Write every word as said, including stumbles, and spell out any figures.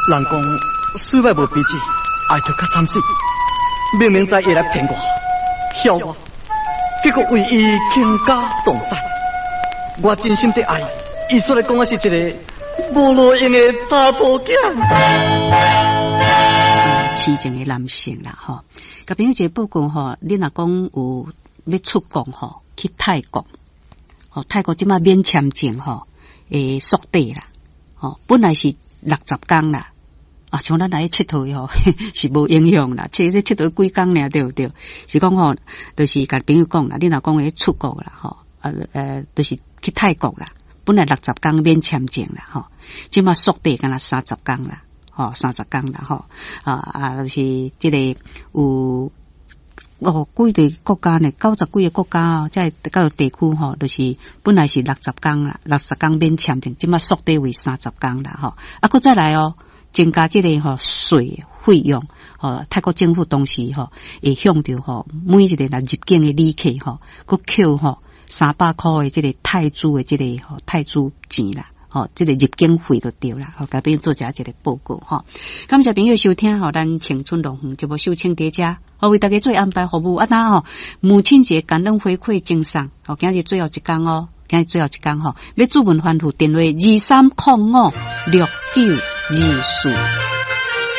人讲水外无脾气，爱着较惨死。明明知伊来骗我、晓我，结果为伊倾家荡产。我真心的爱，伊说来讲的是一个无路用的查甫囝。 痴情的男性啦，吼，甲朋友一个报告吼，你若讲有要出国吼，去泰国，吼泰国即马免签证吼，诶缩短啦，吼本来是六十天啦。啊，像咱来佚佗吼，是无影响啦。即个佚佗几工尔，对不对？是讲吼，就是甲朋友讲啦，你若讲要出国啦，吼，呃呃，就是去泰国啦。本来六十天免签证啦，吼，即马缩短干啦三十天啦，吼，三十天啦，吼，啊啊，就是即个有哦，几个国家呢，九十几个国家哦，在九个地区吼，就是本来是六十天啦，六十天免签证，即马缩短为三十天啦，吼，啊，佫再来哦。增加这个吼税费用，吼泰国政府当时吼会向着吼每一个来入境的旅客吼，佮扣吼三百块的这个泰铢的这个吼泰铢钱啦，吼这个入境费就对啦，吼甲朋友做一下这个报告吼。感谢朋友收听吼，咱青春龙凤节目收听伫遮，好为大家做安排服务啊那吼母亲节感恩回馈赠送，吼今日最后一天哦。今日最后一天吼，要注文欢呼电话二三零五六九二四。